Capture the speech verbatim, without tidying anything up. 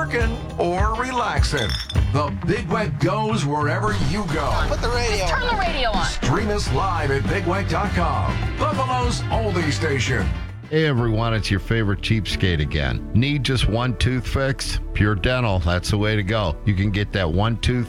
working, or relaxing. The Big Weck goes wherever you go. Put the radio Turn the radio on. Stream us live at big weck dot com. Buffalo's oldie station. Hey everyone, it's your favorite cheapskate again. Need just one tooth fixed? Pure Dental, that's the way to go. You can get that one tooth